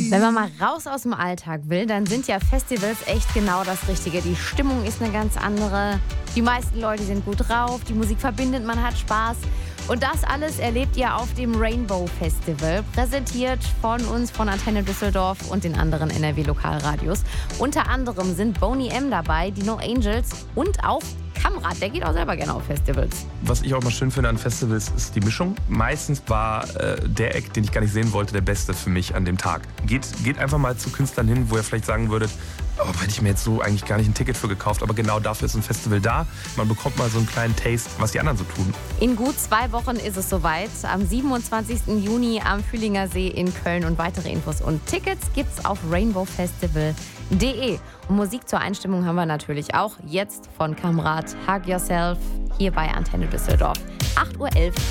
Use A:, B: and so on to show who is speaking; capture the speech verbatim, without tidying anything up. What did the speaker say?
A: Wenn man mal raus aus dem Alltag will, dann sind ja Festivals echt genau das Richtige. Die Stimmung ist eine ganz andere. Die meisten Leute sind gut drauf, die Musik verbindet, man hat Spaß. Und das alles erlebt ihr auf dem Rainbow Festival, präsentiert von uns, von Antenne Düsseldorf und den anderen N R W-Lokalradios. Unter anderem sind Boney M dabei, die No Angels und auch Kamrat, der geht auch selber gerne auf Festivals.
B: Was ich auch mal schön finde an Festivals, ist die Mischung. Meistens war äh, der Act, den ich gar nicht sehen wollte, der beste für mich an dem Tag. Geht, geht einfach mal zu Künstlern hin, wo ihr vielleicht sagen würdet, oh, hätte ich mir jetzt so eigentlich gar nicht ein Ticket für gekauft, aber genau dafür ist ein Festival da. Man bekommt mal so einen kleinen Taste, was die anderen so tun.
A: In gut zwei Wochen ist es soweit. Am siebenundzwanzigsten Juni am Fühlinger See in Köln. Und weitere Infos und Tickets gibt's auf rainbow festival punkt de. Und Musik zur Einstimmung haben wir natürlich auch jetzt von Kamrat, Hug Yourself, hier bei Antenne Düsseldorf. acht Uhr elf.